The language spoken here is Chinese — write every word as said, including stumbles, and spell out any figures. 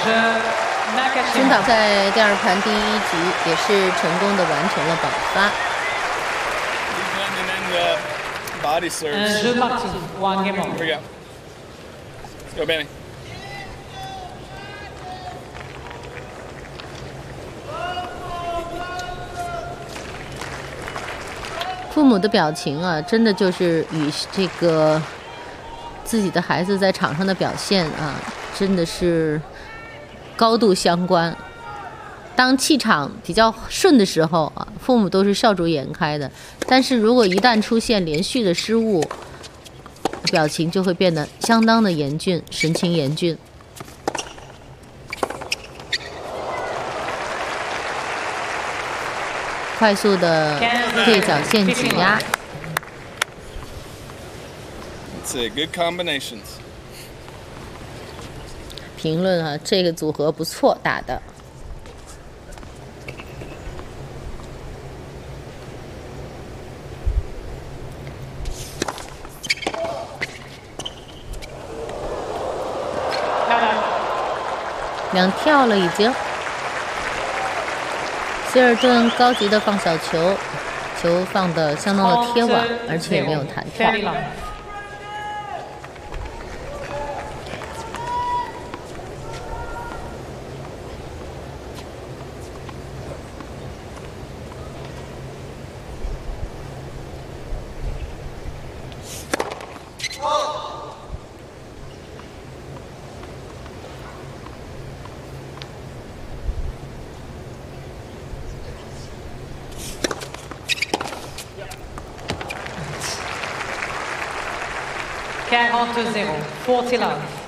青岛在第二盘第一局也是成功的完成了保发。 Body serves. Here we go. Let's go, Benny. 父母的表情啊，真的就是与这个自己的孩子在场上的表现啊，真的是高度相关。当气场比较顺的时候啊，父母都是笑逐颜开的；但是如果一旦出现连续的失误，表情就会变得相当的严峻，神情严峻。快速的对角线挤压。 That's it. Good combinations. 评论啊，这个组合不错，打的。两跳了已经。希尔顿高级的放小球，球放的相当的贴网，而且也没有弹跳。 quarante zéro, forty love.